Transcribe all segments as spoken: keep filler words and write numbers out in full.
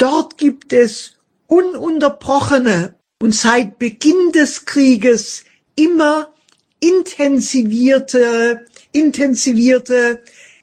Dort gibt es ununterbrochene und seit Beginn des Krieges immer intensivierte, intensivierte,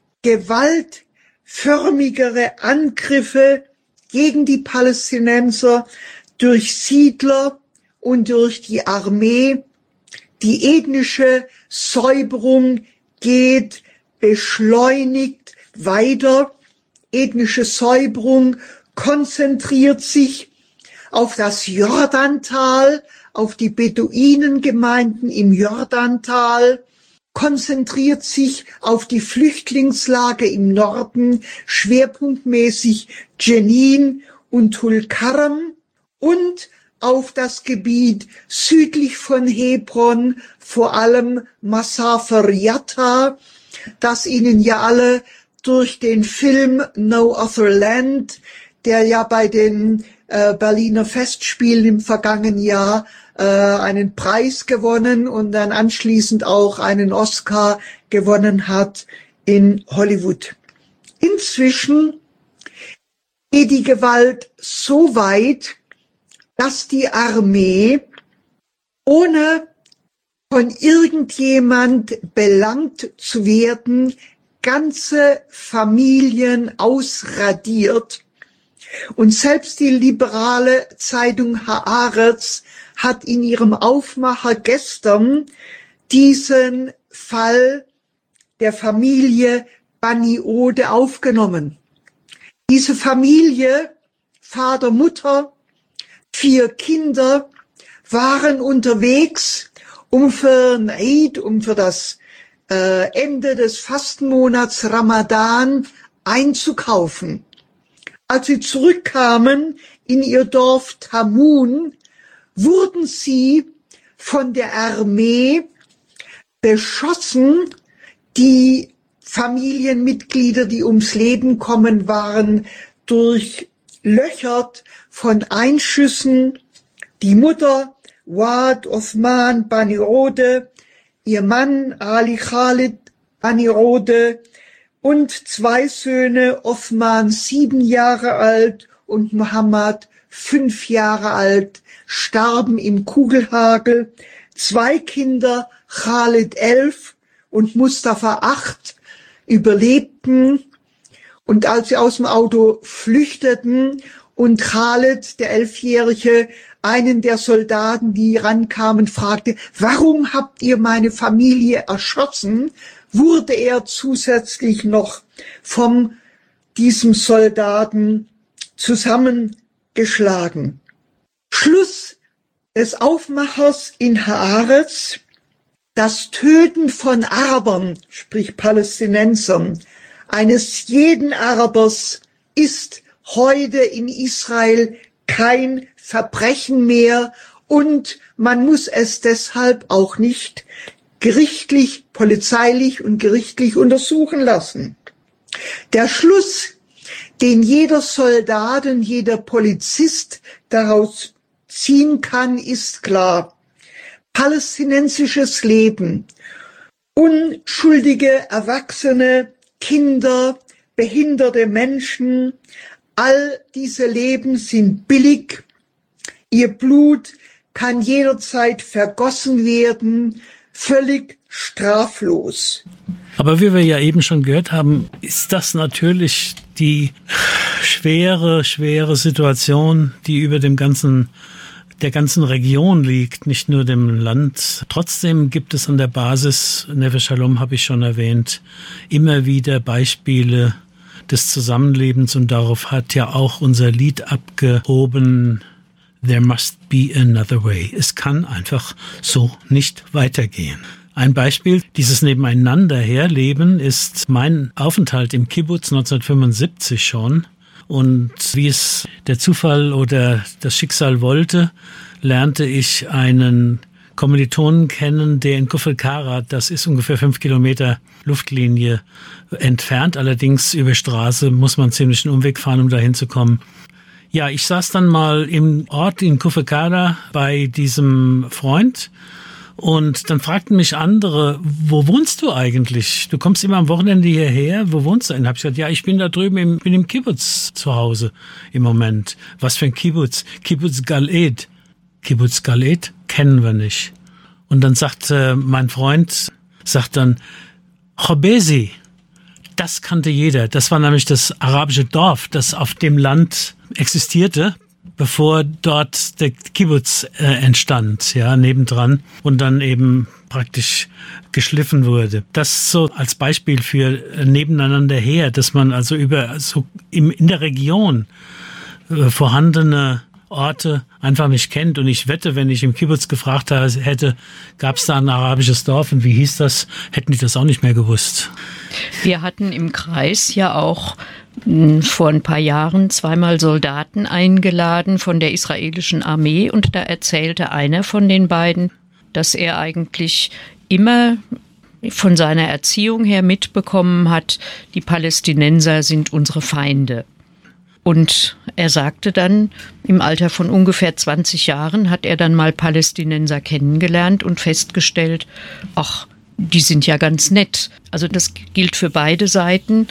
gewaltförmigere Angriffe gegen die Palästinenser durch Siedler und durch die Armee. Die ethnische Säuberung geht beschleunigt weiter. Ethnische Säuberung konzentriert sich auf das Jordantal, auf die Beduinengemeinden im Jordantal, konzentriert sich auf die Flüchtlingslager im Norden, schwerpunktmäßig Jenin und Tulkarm, und auf das Gebiet südlich von Hebron, vor allem Masafer Yatta, das Ihnen ja alle durch den Film No Other Land, der ja bei den äh, Berliner Festspielen im vergangenen Jahr äh, einen Preis gewonnen und dann anschließend auch einen Oscar gewonnen hat in Hollywood. Inzwischen geht die Gewalt so weit, dass die Armee, ohne von irgendjemand belangt zu werden, ganze Familien ausradiert. Und selbst die liberale Zeitung Haaretz hat in ihrem Aufmacher gestern diesen Fall der Familie Bani Ode aufgenommen. Diese Familie, Vater, Mutter, vier Kinder, waren unterwegs, um für ein Eid, um für das äh, Ende des Fastenmonats Ramadan einzukaufen. Als sie zurückkamen in ihr Dorf Tamun, wurden sie von der Armee beschossen. Die Familienmitglieder, die ums Leben kommen, waren durchlöchert von Einschüssen. Die Mutter, Wad Osman Bani Ode, ihr Mann Ali Khalid Bani Ode und zwei Söhne, Osman sieben Jahre alt und Muhammad fünf Jahre alt, starben im Kugelhagel. Zwei Kinder, Khalid elf und Mustafa acht, überlebten. Und als sie aus dem Auto flüchteten und Khalid, der Elfjährige, einen der Soldaten, die rankamen, fragte, warum habt ihr meine Familie erschossen, wurde er zusätzlich noch von diesem Soldaten zusammengeschlagen. Schluss des Aufmachers in Haaretz: das Töten von Arabern, sprich Palästinensern, eines jeden Arabers ist heute in Israel kein Verbrechen mehr und man muss es deshalb auch nicht gerichtlich, polizeilich und gerichtlich untersuchen lassen. Der Schluss, den jeder Soldat und jeder Polizist daraus ziehen kann, ist klar. Palästinensisches Leben, unschuldige Erwachsene, Kinder, behinderte Menschen, all diese Leben sind billig. Ihr Blut kann jederzeit vergossen werden, völlig straflos. Aber wie wir ja eben schon gehört haben, ist das natürlich die schwere, schwere Situation, die über dem ganzen, der ganzen Region liegt, nicht nur dem Land. Trotzdem gibt es an der Basis, Neve Shalom habe ich schon erwähnt, immer wieder Beispiele des Zusammenlebens, und darauf hat ja auch unser Lied abgehoben: There must be another way. Es kann einfach so nicht weitergehen. Ein Beispiel dieses Nebeneinander herleben ist mein Aufenthalt im Kibbutz neunzehnhundertfünfundsiebzig schon. Und wie es der Zufall oder das Schicksal wollte, lernte ich einen Kommilitonen kennen, der in Kufel Kara, das ist ungefähr fünf Kilometer Luftlinie entfernt, allerdings über Straße muss man ziemlich einen Umweg fahren, um dahin zu kommen. Ja, ich saß dann mal im Ort in Kufel Kara bei diesem Freund Und dann fragten mich andere, wo wohnst du eigentlich? Du kommst immer am Wochenende hierher, wo wohnst du denn? Hab ich gesagt, ja, ich bin da drüben im, bin im Kibbutz zu Hause im Moment. Was für ein Kibbutz? Kibbutz Galed. Kibbutz Galed kennen wir nicht. Und dann sagt äh, mein Freund, sagt dann, Chobesi, das kannte jeder. Das war nämlich das arabische Dorf, das auf dem Land existierte, bevor dort der Kibbutz äh, entstand, ja, nebendran und dann eben praktisch geschliffen wurde. Das so als Beispiel für äh, nebeneinander her, dass man also über so im, in der Region äh, vorhandene Orte einfach nicht kennt. Und ich wette, wenn ich im Kibbutz gefragt hätte, gab es da ein arabisches Dorf und wie hieß das, hätten die das auch nicht mehr gewusst. Wir hatten im Kreis ja auch mh, vor ein paar Jahren zweimal Soldaten eingeladen von der israelischen Armee und da erzählte einer von den beiden, dass er eigentlich immer von seiner Erziehung her mitbekommen hat, die Palästinenser sind unsere Feinde. Und er sagte dann, im Alter von ungefähr zwanzig Jahren hat er dann mal Palästinenser kennengelernt und festgestellt, ach, die sind ja ganz nett. Also das gilt für beide Seiten,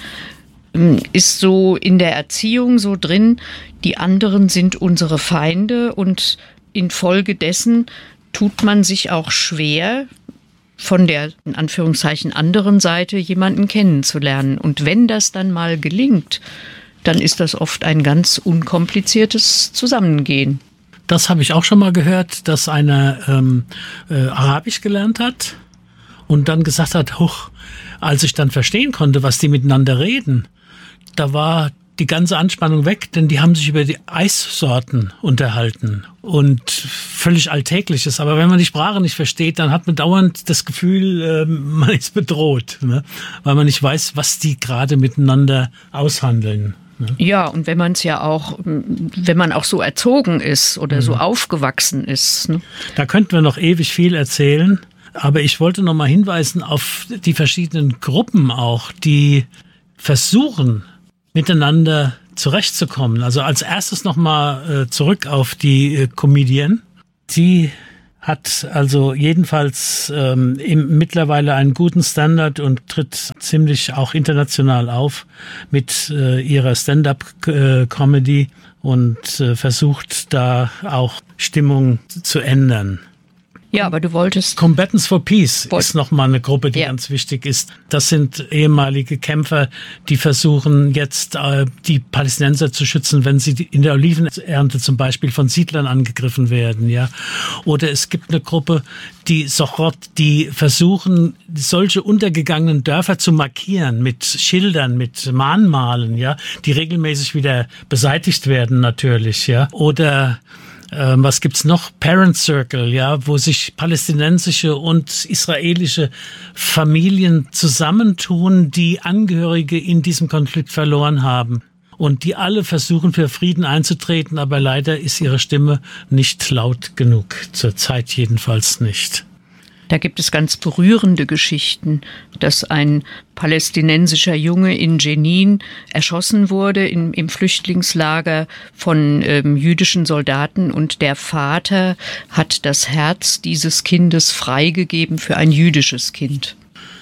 ist so in der Erziehung so drin, die anderen sind unsere Feinde und infolgedessen tut man sich auch schwer, von der, in Anführungszeichen, anderen Seite jemanden kennenzulernen. Und wenn das dann mal gelingt, dann ist das oft ein ganz unkompliziertes Zusammengehen. Das habe ich auch schon mal gehört, dass einer ähm, äh, Arabisch gelernt hat und dann gesagt hat, huch, als ich dann verstehen konnte, was die miteinander reden, da war die ganze Anspannung weg, denn die haben sich über die Eissorten unterhalten und völlig Alltägliches. Aber wenn man die Sprache nicht versteht, dann hat man dauernd das Gefühl, äh, man ist bedroht, ne? Weil man nicht weiß, was die gerade miteinander aushandeln. Ja, und wenn man es ja auch, wenn man auch so erzogen ist oder mhm. so aufgewachsen ist. Ne? Da könnten wir noch ewig viel erzählen, aber ich wollte noch mal hinweisen auf die verschiedenen Gruppen auch, die versuchen, miteinander zurechtzukommen. Also als erstes noch mal äh, zurück auf die äh, Comedian. Die hat also jedenfalls ähm, im, mittlerweile einen guten Standard und tritt ziemlich auch international auf mit äh, ihrer Stand-up-Comedy und äh, versucht da auch Stimmung zu ändern. Ja, aber du wolltest... Combatants for Peace ist nochmal eine Gruppe, die ja. ganz wichtig ist. Das sind ehemalige Kämpfer, die versuchen jetzt äh, die Palästinenser zu schützen, wenn sie in der Olivenernte zum Beispiel von Siedlern angegriffen werden. Ja, oder es gibt eine Gruppe, die Sochot, die versuchen, solche untergegangenen Dörfer zu markieren mit Schildern, mit Mahnmalen, ja, die regelmäßig wieder beseitigt werden natürlich. Ja, oder Ähm, was gibt's noch? Parent Circle, ja, wo sich palästinensische und israelische Familien zusammentun, die Angehörige in diesem Konflikt verloren haben. Und die alle versuchen, für Frieden einzutreten, aber leider ist ihre Stimme nicht laut genug. Zurzeit jedenfalls nicht. Da gibt es ganz berührende Geschichten, dass ein palästinensischer Junge in Jenin erschossen wurde in, im Flüchtlingslager von ähm, jüdischen Soldaten und der Vater hat das Herz dieses Kindes freigegeben für ein jüdisches Kind.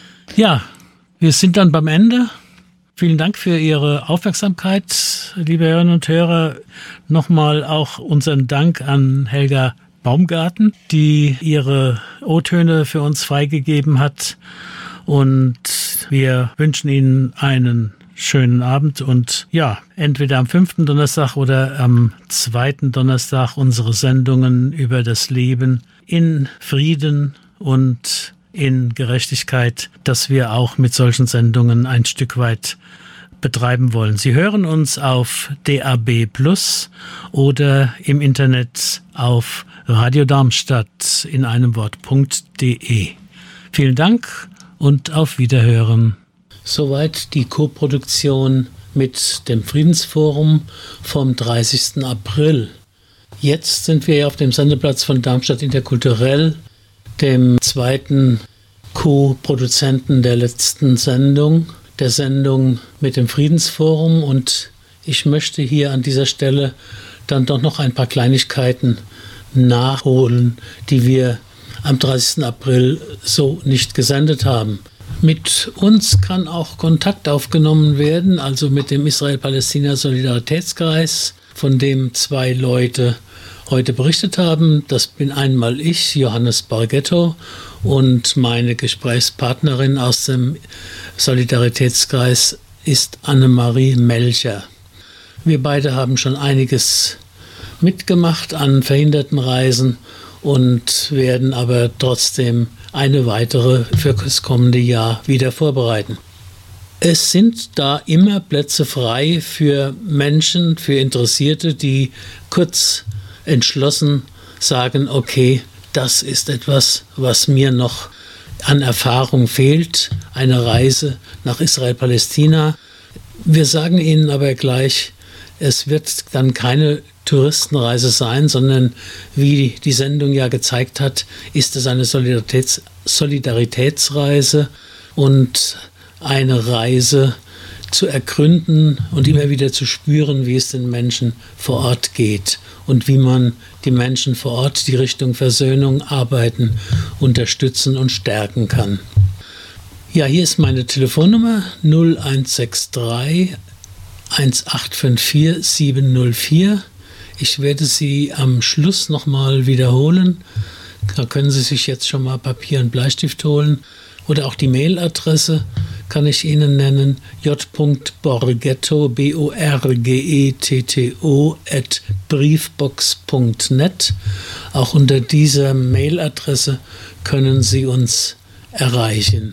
Ja, wir sind dann beim Ende. Vielen Dank für Ihre Aufmerksamkeit, liebe Hörerinnen und Hörer. Nochmal auch unseren Dank an Helga Baumgarten, die ihre O-Töne für uns freigegeben hat. Und wir wünschen Ihnen einen schönen Abend und ja, entweder am fünften Donnerstag oder am zweiten Donnerstag unsere Sendungen über das Leben in Frieden und in Gerechtigkeit, dass wir auch mit solchen Sendungen ein Stück weit betreiben wollen. Sie hören uns auf D A B Plus oder im Internet auf Radio Darmstadt in einem Wort.de. Vielen Dank und auf Wiederhören. Soweit die Koproduktion mit dem Friedensforum vom dreißigsten April. Jetzt sind wir auf dem Sendeplatz von Darmstadt Interkulturell, dem zweiten Co-Produzenten der letzten Sendung, der Sendung mit dem Friedensforum, und ich möchte hier an dieser Stelle dann doch noch ein paar Kleinigkeiten nachholen, die wir am dreißigsten April so nicht gesendet haben. Mit uns kann auch Kontakt aufgenommen werden, also mit dem Israel-Palästina-Solidaritätskreis, von dem zwei Leute heute berichtet haben. Das bin einmal ich, Johannes Bargetto, und meine Gesprächspartnerin aus dem Solidaritätskreis ist Annemarie Melcher. Wir beide haben schon einiges mitgemacht an Verhindertenreisen und werden aber trotzdem eine weitere für das kommende Jahr wieder vorbereiten. Es sind da immer Plätze frei für Menschen, für Interessierte, die kurz entschlossen sagen, okay, das ist etwas, was mir noch an Erfahrung fehlt, eine Reise nach Israel-Palästina. Wir sagen Ihnen aber gleich, es wird dann keine Touristenreise sein, sondern wie die Sendung ja gezeigt hat, ist es eine Solidaritäts- Solidaritätsreise und eine Reise zu ergründen und immer wieder zu spüren, wie es den Menschen vor Ort geht und wie man die Menschen vor Ort, die Richtung Versöhnung arbeiten, unterstützen und stärken kann. Ja, hier ist meine Telefonnummer null eins sechs drei eins acht fünf vier sieben null vier. Ich werde sie am Schluss nochmal wiederholen. Da können Sie sich jetzt schon mal Papier und Bleistift holen. Oder auch die Mailadresse kann ich Ihnen nennen, j.borgetto, B O R G E T T O, at briefbox punkt net. Auch unter dieser Mailadresse können Sie uns erreichen.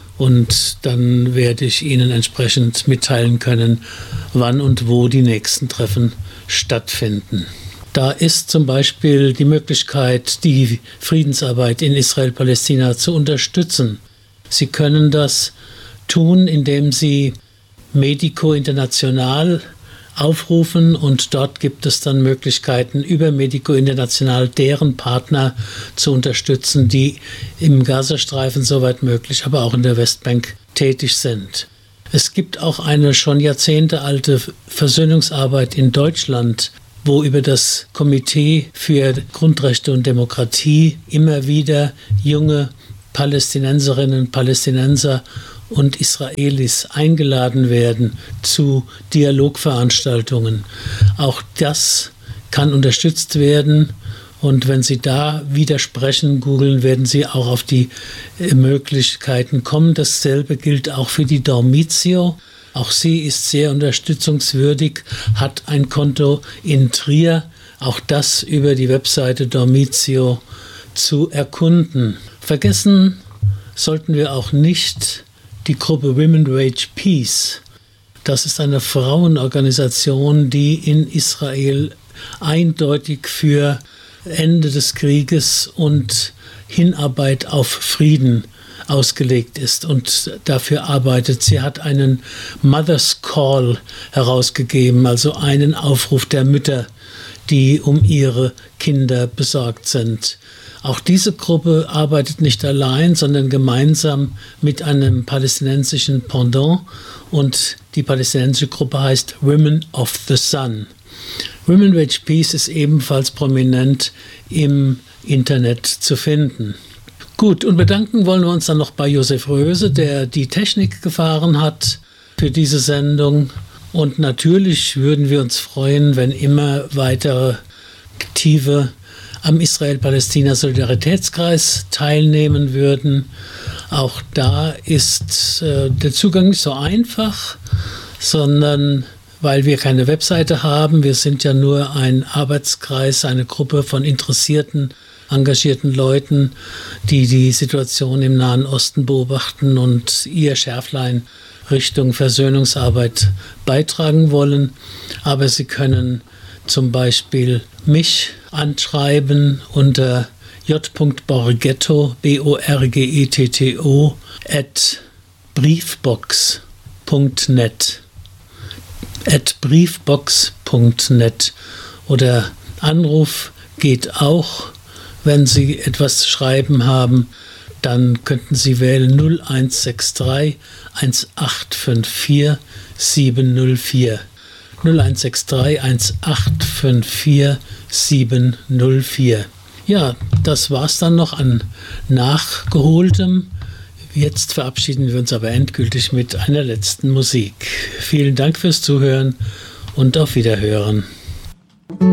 Und dann werde ich Ihnen entsprechend mitteilen können, wann und wo die nächsten Treffen stattfinden. Da ist zum Beispiel die Möglichkeit, die Friedensarbeit in Israel-Palästina zu unterstützen. Sie können das tun, indem Sie Medico International aufrufen, und dort gibt es dann Möglichkeiten, über Medico International deren Partner zu unterstützen, die im Gazastreifen soweit möglich, aber auch in der Westbank tätig sind. Es gibt auch eine schon jahrzehntealte Versöhnungsarbeit in Deutschland, wo über das Komitee für Grundrechte und Demokratie immer wieder junge Palästinenserinnen, Palästinenser und Israelis eingeladen werden zu Dialogveranstaltungen. Auch das kann unterstützt werden. Und wenn Sie da widersprechen, googeln, werden Sie auch auf die Möglichkeiten kommen. Dasselbe gilt auch für die Dormitio. Auch sie ist sehr unterstützungswürdig, hat ein Konto in Trier. Auch das über die Webseite Dormitio zu erkunden. Vergessen sollten wir auch nicht die Gruppe Women Wage Peace. Das ist eine Frauenorganisation, die in Israel eindeutig für Ende des Krieges und Hinarbeit auf Frieden ausgelegt ist und dafür arbeitet. Sie hat einen Mother's Call herausgegeben, also einen Aufruf der Mütter, die um ihre Kinder besorgt sind. Auch diese Gruppe arbeitet nicht allein, sondern gemeinsam mit einem palästinensischen Pendant, und die palästinensische Gruppe heißt Women of the Sun. Women Wage Peace ist ebenfalls prominent im Internet zu finden. Gut, und bedanken wollen wir uns dann noch bei Josef Röse, der die Technik gefahren hat für diese Sendung. Und natürlich würden wir uns freuen, wenn immer weitere Aktive am Israel-Palästina-Solidaritätskreis teilnehmen würden. Auch da ist äh, der Zugang nicht so einfach, sondern weil wir keine Webseite haben. Wir sind ja nur ein Arbeitskreis, eine Gruppe von interessierten, engagierten Leuten, die die Situation im Nahen Osten beobachten und ihr Schärflein Richtung Versöhnungsarbeit beitragen wollen. Aber sie können zum Beispiel mich anschreiben unter j.borgetto, B O R G E T T O, at briefbox punkt net. at briefbox punkt net. Oder Anruf geht auch. Wenn Sie etwas zu schreiben haben, dann könnten Sie wählen null eins sechs drei eins acht fünf vier sieben null vier. null eins sechs drei eins acht fünf vier sieben null vier. Ja, das war's dann noch an Nachgeholtem. Jetzt verabschieden wir uns aber endgültig mit einer letzten Musik. Vielen Dank fürs Zuhören und auf Wiederhören.